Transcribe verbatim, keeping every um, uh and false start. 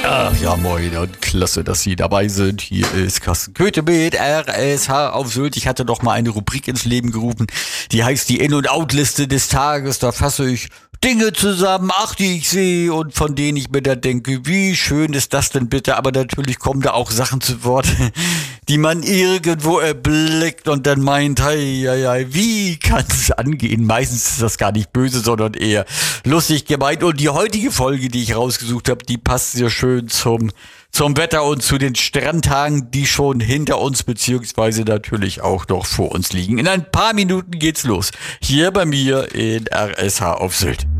Ach ja, moin und klasse, dass Sie dabei sind. Hier ist Carsten Köthe mit R S H auf Sylt. Ich hatte doch mal eine Rubrik ins Leben gerufen, die heißt die In- und Out-Liste des Tages. Da fasse ich Dinge zusammen, ach, die ich sehe und von denen ich mir da denke, wie schön ist das denn bitte? Aber natürlich kommen da auch Sachen zu Wort, die man irgendwo erblickt und dann meint, hey, hey, hey, wie kann es angehen? Meistens ist das gar nicht böse, sondern eher lustig gemeint. Und die heutige Folge, die ich rausgesucht habe, die passt sehr schön zum zum Wetter und zu den Strandtagen, die schon hinter uns beziehungsweise natürlich auch noch vor uns liegen. In ein paar Minuten geht's los. Hier bei mir in R S H auf Sylt.